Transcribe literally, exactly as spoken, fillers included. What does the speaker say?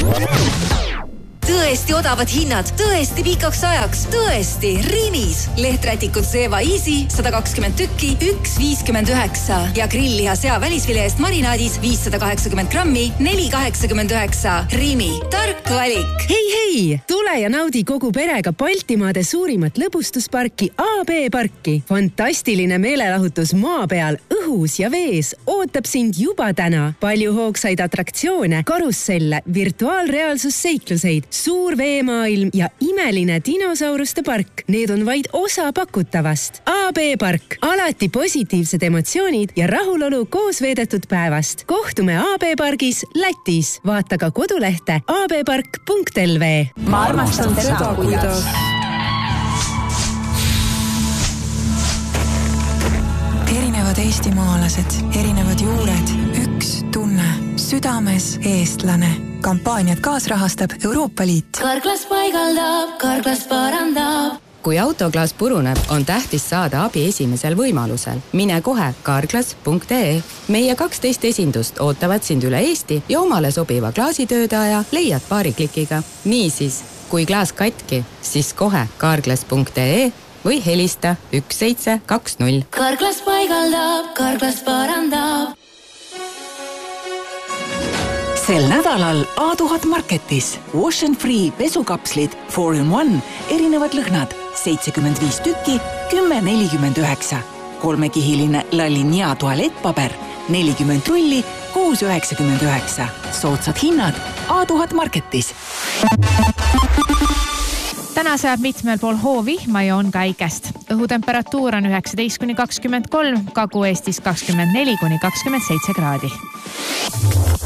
Tõesti odavad hinnad, tõesti pikaks ajaks, tõesti Rimis. Lehträtikud Seva Easy sada kakskümmend tükki, üks viiskümmend üheksa ja grillliha sea välisvile eest marinaadis viissada kaheksakümmend grammi, neli kaheksakümmend üheksa. Rimi, tark valik. Hei, hei! Tule ja naudi kogu perega Baltimaade suurimat lõbustusparki A B parki. Fantastiline meelelahutus maa peal, õhus ja vees ootab sind juba täna. Palju hoogsaid atraktsioone, karusselle, virtuaalreaalsusseikluseid, suur veemaailm ja imeline dinosauruste park. Need on vaid osa pakutavast. A B park. Alati positiivsed emotsioonid ja rahulolu koos veedetud päevast. Kohtume A B pargis Lätis. Vaata ka kodulehte a b park punkt l v. Ma armastan seda, kuidas. Erinevad eestimaalased, erinevad juured, üks tunne, südames eestlane. Kampaaniat kaasrahastab Euroopa Liit. Karklas paigaldab, Karklas parandab. Kui autoklaas puruneb, on tähtis saada abi esimesel võimalusel. Mine kohe karklas punkt e. Meie kaksteist esindust ootavad sind üle Eesti ja omale sobiva klaasitöödaja leiad paari klikiga. Niisiis, kui klaas katki, siis kohe karklas punkt e või helista üks seitse kaks null. Karklas paigaldab, Karklas parandab. Sel nädalal A tuhat Marketis Wash and Free pesukapslid four in one, erinevad lõhnad, seitsekümmend viis tükki, kümme nelikümmend üheksa. Kolmekihiline Lalinia tualettpaber, nelikümmend rulli, kuus üheksakümmend üheksa. Soodsad hinnad A tuhat Marketis. Täna sajab mitmel pool hoovihma ja on käikest. Õhutemperatuur on üheksateist kuni kakskümmend kolm, Kagu-Eestis kakskümmend neli kuni kakskümmend seitse kraadi.